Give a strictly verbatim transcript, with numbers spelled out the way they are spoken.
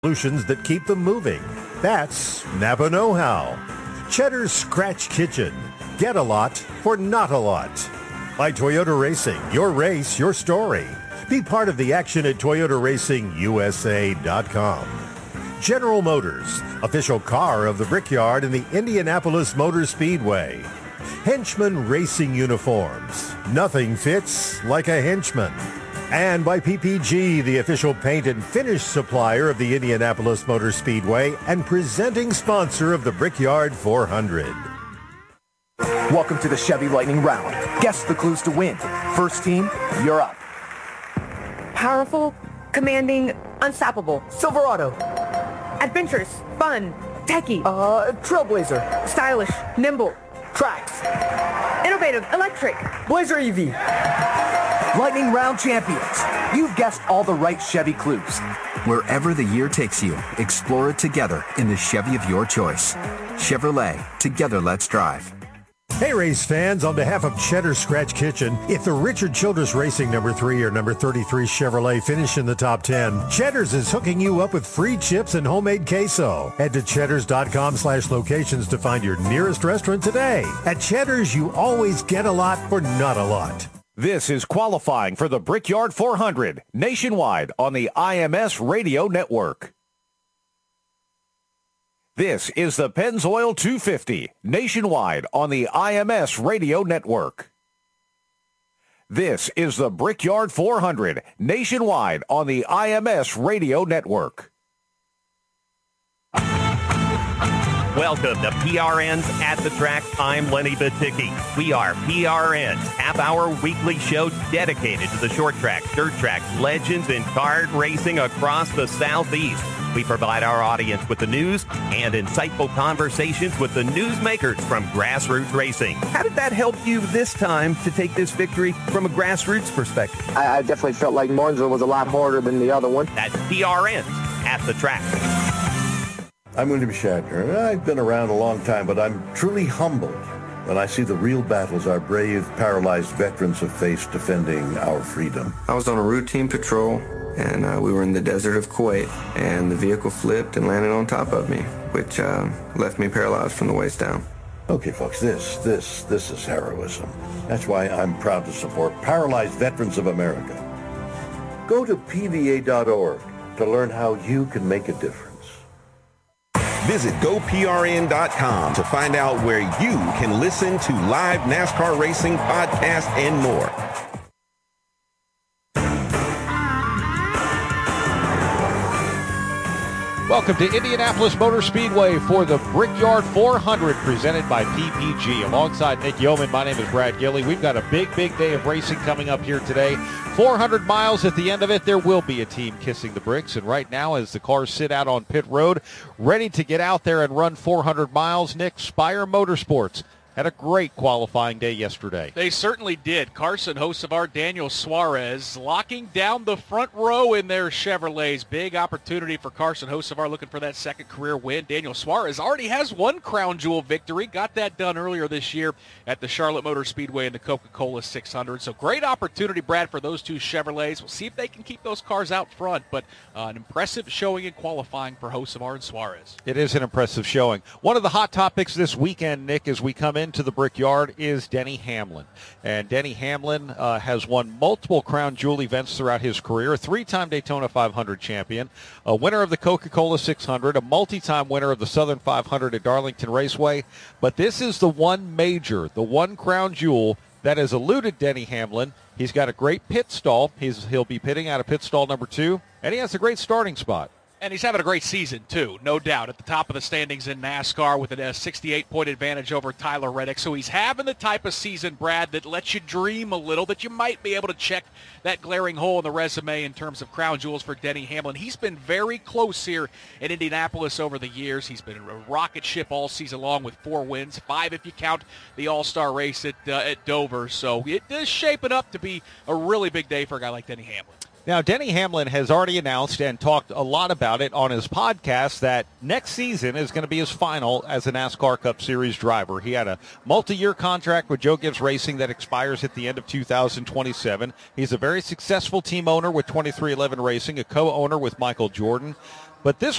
Solutions that keep them moving. That's Napa Know-How. Cheddar's Scratch Kitchen. Get a lot for not a lot. By Toyota Racing. Your race, your story. Be part of the action at Toyota Racing U S A dot com. General Motors. Official car of the Brickyard and the Indianapolis Motor Speedway. Henchman Racing Uniforms. Nothing fits like a henchman. And by P P G, the official paint and finish supplier of the Indianapolis Motor Speedway and presenting sponsor of the Brickyard four hundred. Welcome to the Chevy Lightning Round. Guess the clues to win. First team, you're up. Powerful, commanding, unstoppable. Silverado. Adventurous, fun, techy. Uh, Trailblazer. Stylish, nimble. Trax. Innovative, electric. Blazer E V. Lightning Round champions. You've guessed all the right Chevy clues. Wherever the year takes you, explore it together in the Chevy of your choice. Chevrolet, together let's drive. Hey race fans, on behalf of Cheddar Scratch Kitchen, if the Richard Childress Racing number three or number thirty-three Chevrolet finish in the top ten, Cheddar's is hooking you up with free chips and homemade queso. Head to cheddars.com slash locations to find your nearest restaurant today. At Cheddar's, you always get a lot for not a lot. This is qualifying for the Brickyard four hundred nationwide on the I M S Radio Network. This is the Pennzoil two fifty nationwide on the I M S Radio Network. This is the Brickyard four hundred nationwide on the I M S Radio Network. Welcome to P R N's At the Track. I'm Lenny Baticki. We are P R N's half-hour weekly show dedicated to the short track, dirt track, legends, and kart racing across the Southeast. We provide our audience with the news and insightful conversations with the newsmakers from grassroots racing. How did that help you this time to take this victory from a grassroots perspective? I, I definitely felt like Martinsville was a lot harder than the other one. That's P R N's At the Track. I'm William Shatner. I've been around a long time, but I'm truly humbled when I see the real battles our brave, paralyzed veterans have faced defending our freedom. I was on a routine patrol, and uh, we were in the desert of Kuwait, and the vehicle flipped and landed on top of me, which uh, left me paralyzed from the waist down. Okay, folks, this, this, this is heroism. That's why I'm proud to support Paralyzed Veterans of America. Go to P V A dot org to learn how you can make a difference. Visit go P R N dot com to find out where you can listen to live NASCAR racing podcasts and more. Welcome to Indianapolis Motor Speedway for the Brickyard four hundred presented by P P G. Alongside Nick Yeoman, my name is Brad Gilley. We've got a big, big day of racing coming up here today. four hundred miles at the end of it. There will be a team kissing the bricks. And right now, as the cars sit out on pit road, ready to get out there and run four hundred miles, Nick, Spire Motorsports had a great qualifying day yesterday. They certainly did. Carson Hocevar, Daniel Suarez locking down the front row in their Chevrolets. Big opportunity for Carson Hocevar looking for that second career win. Daniel Suarez already has one crown jewel victory. Got that done earlier this year at the Charlotte Motor Speedway in the Coca-Cola six hundred. So great opportunity, Brad, for those two Chevrolets. We'll see if they can keep those cars out front, but uh, an impressive showing in qualifying for Hocevar and Suarez. It is an impressive showing. One of the hot topics this weekend, Nick, as we come into the Brickyard is Denny Hamlin. And Denny Hamlin uh, has won multiple crown jewel events throughout his career, a three-time Daytona five hundred champion, a winner of the Coca-Cola six hundred, a multi-time winner of the Southern five hundred at Darlington Raceway. But this is the one major, the one crown jewel that has eluded Denny Hamlin. He's got a great pit stall. He's, he'll be pitting out of pit stall number two, and he has a great starting spot. And he's having a great season, too, no doubt. At the top of the standings in NASCAR with a sixty-eight point advantage over Tyler Reddick. So he's having the type of season, Brad, that lets you dream a little, that you might be able to check that glaring hole in the resume in terms of crown jewels for Denny Hamlin. He's been very close here in Indianapolis over the years. He's been a rocket ship all season long with four wins, five if you count the All-Star race at, uh, at Dover. So it is shaping up to be a really big day for a guy like Denny Hamlin. Now, Denny Hamlin has already announced and talked a lot about it on his podcast that next season is going to be his final as a NASCAR Cup Series driver. He had a multi-year contract with Joe Gibbs Racing that expires at the end of two thousand twenty-seven. He's a very successful team owner with twenty-three eleven Racing, a co-owner with Michael Jordan. But this